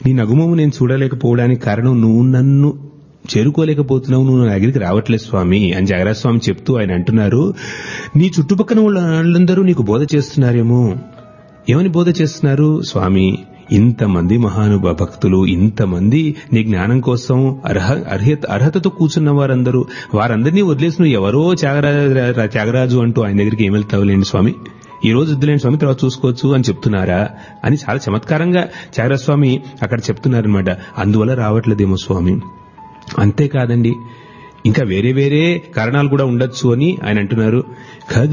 నీ నగుమము నేను చూడలేకపోవడానికి కారణం నువ్వు నన్ను చేరుకోలేకపోతున్నావు, నువ్వు నా దగ్గరికి రావట్లేదు స్వామి అని త్యాగరాజ స్వామి చెప్తూ ఆయన అంటున్నారు, నీ చుట్టుపక్కల వాళ్ళందరూ నీకు బోధ చేస్తున్నారేమో. ఏమని బోధ చేస్తున్నారు? స్వామి, ఇంతమంది మహానుభావ భక్తులు, ఇంతమంది నీ జ్ఞానం కోసం అర్హతతో కూర్చున్న వారందరినీ వదిలేసి నువ్వు ఎవరో త్యాగరాజు అంటూ ఆయన దగ్గరికి ఏం వెళ్తావులేండి స్వామి, ఈ రోజు వద్దులేండి స్వామి, తర్వాత చూసుకోవచ్చు అని చెప్తున్నారా అని చాలా చమత్కారంగా త్యాగరాజ స్వామి అక్కడ చెప్తున్నారనమాట. అందువల్ల రావట్లేదేమో స్వామి. అంతేకాదండి, ఇంకా వేరే వేరే కారణాలు కూడా ఉండొచ్చు అని ఆయన అంటున్నారు.